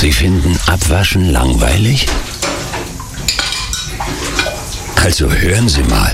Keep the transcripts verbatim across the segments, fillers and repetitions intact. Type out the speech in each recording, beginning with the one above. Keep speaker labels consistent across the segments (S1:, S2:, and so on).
S1: Sie finden Abwaschen langweilig? Also hören Sie mal.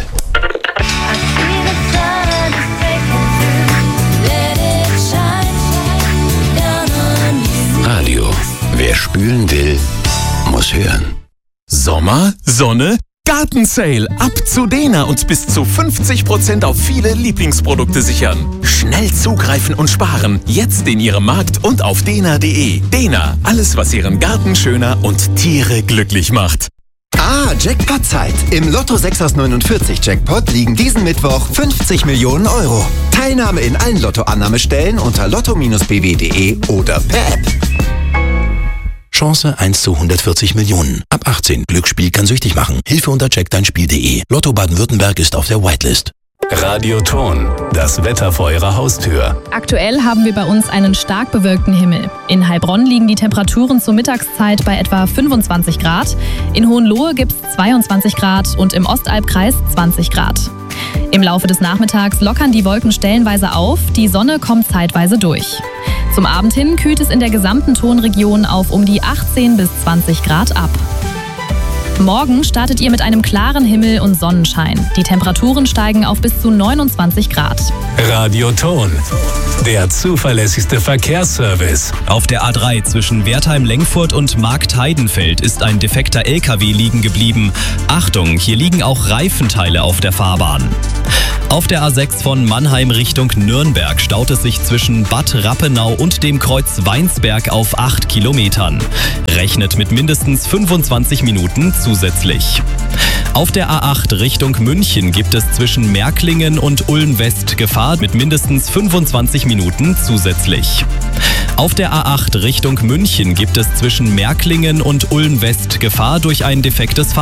S1: Radio. Wer spülen will, muss hören.
S2: Sommer, Sonne, Gartensale. Ab zu Dena und bis zu fünfzig Prozent auf viele Lieblingsprodukte sichern. Schnell zugreifen und sparen. Jetzt in Ihrem Markt und auf dena punkt de. Dena, alles was Ihren Garten schöner und Tiere glücklich macht.
S3: Ah, Jackpot-Zeit. Im Lotto sechs aus neunundvierzig Jackpot liegen diesen Mittwoch fünfzig Millionen Euro. Teilnahme in allen Lottoannahmestellen unter lotto Bindestrich b w punkt de oder per App.
S4: Chance eins zu hundertvierzig Millionen. Ab achtzehn. Glücksspiel kann süchtig machen. Hilfe unter check dein spiel punkt de. Lotto Baden-Württemberg ist auf der Whitelist.
S5: Radioton, das Wetter vor Ihrer Haustür.
S6: Aktuell haben wir bei uns einen stark bewölkten Himmel. In Heilbronn liegen die Temperaturen zur Mittagszeit bei etwa fünfundzwanzig Grad. In Hohenlohe gibt es zweiundzwanzig Grad und im Ostalbkreis zwanzig Grad. Im Laufe des Nachmittags lockern die Wolken stellenweise auf, die Sonne kommt zeitweise durch. Zum Abend hin kühlt es in der gesamten Tonregion auf um die achtzehn bis zwanzig Grad ab. Morgen startet ihr mit einem klaren Himmel und Sonnenschein. Die Temperaturen steigen auf bis zu neunundzwanzig Grad.
S5: Radioton, der zuverlässigste Verkehrsservice.
S7: Auf der A drei zwischen Wertheim-Lengfurt und Marktheidenfeld ist ein defekter L K W liegen geblieben. Achtung, hier liegen auch Reifenteile auf der Fahrbahn. Auf der A sechs von Mannheim Richtung Nürnberg staut es sich zwischen Bad Rappenau und dem Kreuz Weinsberg auf acht Kilometern. Rechnet mit mindestens fünfundzwanzig Minuten zusätzlich. Auf der A acht Richtung München gibt es zwischen Märklingen und Ulm-West Gefahr mit mindestens fünfundzwanzig Minuten zusätzlich. Auf der A acht Richtung München gibt es zwischen Märklingen und Ulm-West Gefahr durch ein defektes Fahrzeug.